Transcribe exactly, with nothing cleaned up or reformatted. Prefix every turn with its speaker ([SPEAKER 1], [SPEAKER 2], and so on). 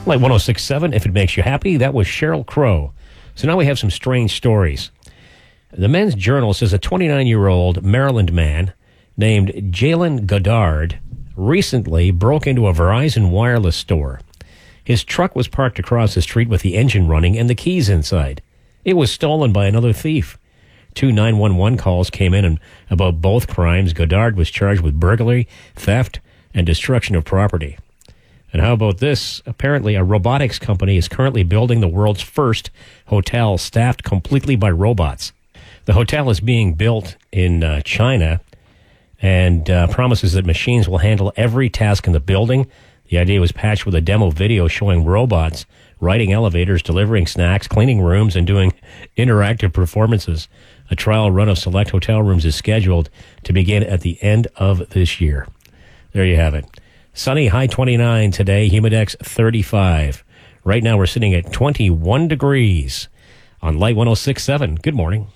[SPEAKER 1] Like one oh six point seven, if it makes you happy, that was Sheryl Crow. So now we have some strange stories. The Men's Journal says a twenty-nine-year-old Maryland man named Jalen Goddard recently broke into a Verizon wireless store. His truck was parked across the street with the engine running and the keys inside. It was stolen by another thief. Two nine one one calls came in and about both crimes. Goddard was charged with burglary, theft, and destruction of property. And how about this? Apparently, a robotics company is currently building the world's first hotel staffed completely by robots. The hotel is being built in uh, China and uh, promises that machines will handle every task in the building. The idea was patched with a demo video showing robots riding elevators, delivering snacks, cleaning rooms, and doing interactive performances. A trial run of select hotel rooms is scheduled to begin at the end of this year. There you have it. Sunny, high twenty-nine today, humidex thirty-five. Right now we're sitting at twenty-one degrees on Light one oh six point seven. Good morning.